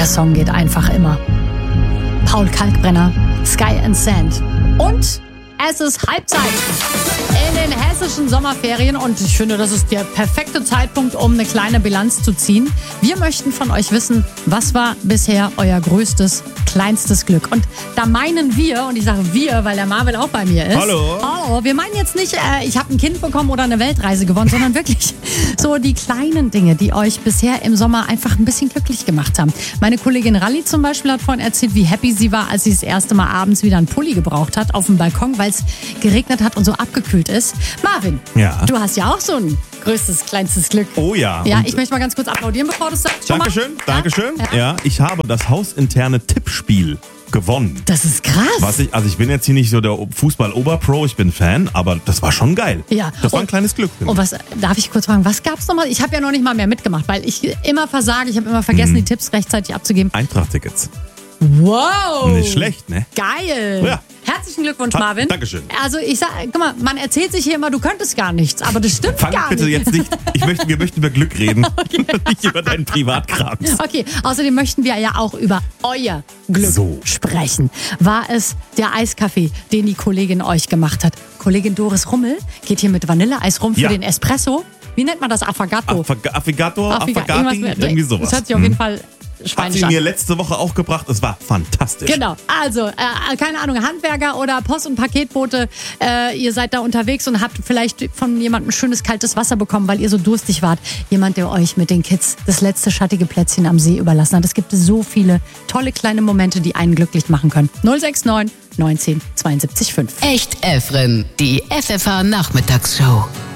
Song geht einfach immer. Paul Kalkbrenner, Sky and Sand. Und es ist Halbzeit in den hessischen Sommerferien und ich finde, das ist der perfekte Zeitpunkt, um eine kleine Bilanz zu ziehen. Wir möchten von euch wissen, was war bisher euer größtes, kleinstes Glück? Und da meinen wir, und ich sage wir, weil der Marvin auch bei mir ist. Hallo. Hallo. Wir meinen jetzt nicht, ich habe ein Kind bekommen oder eine Weltreise gewonnen, sondern wirklich so die kleinen Dinge, die euch bisher im Sommer einfach ein bisschen glücklich gemacht haben. Meine Kollegin Ralli zum Beispiel hat vorhin erzählt, wie happy sie war, als sie das erste Mal abends wieder einen Pulli gebraucht hat auf dem Balkon, weil es geregnet hat und so abgekühlt ist. Marvin, Ja. du hast ja auch so ein größtes, kleinstes Glück. Oh ja. Ja, Und ich möchte mal ganz kurz applaudieren, bevor du es sagst. Schon mal? Dankeschön. Ja. Ja, ich habe das hausinterne Tippspiel gewonnen. Das ist krass. Ich bin jetzt hier nicht so der Fußball-Oberpro, ich bin Fan, aber das war schon geil. Ja. Das war ein kleines Glück. Und was, darf ich kurz fragen, was gab's nochmal? Ich habe ja noch nicht mal mehr mitgemacht, weil ich immer versage, ich habe immer vergessen, die Tipps rechtzeitig abzugeben. Eintracht-Tickets. Wow. Nicht schlecht, ne? Geil. Ja. Herzlichen Glückwunsch, Marvin. Dankeschön. Also ich sag, guck mal, man erzählt sich hier immer, du könntest gar nichts, aber das stimmt Fang gar bitte nicht. jetzt nicht. Wir möchten über Glück reden, nicht über deinen Privatkram. Okay, außerdem möchten wir ja auch über euer Glück sprechen. War es der Eiskaffee, den die Kollegin euch gemacht hat? Kollegin Doris Rummel geht hier mit Vanilleeis rum für den Espresso. Wie nennt man das? Affogato? Affogato, Irgendwas mit- irgendwie sowas. Das hört sich auf jeden Fall Hat schweinisch sie an. mir letzte Woche auch gebracht, es war fantastisch. Genau, also, keine Ahnung, Handwerker oder Post- und Paketbote, ihr seid da unterwegs und habt vielleicht von jemandem schönes kaltes Wasser bekommen, weil ihr so durstig wart. Jemand, der euch mit den Kids das letzte schattige Plätzchen am See überlassen hat. Es gibt so viele tolle kleine Momente, die einen glücklich machen können. 069 19 72 5. Echt Efren, die FFH Nachmittagsshow.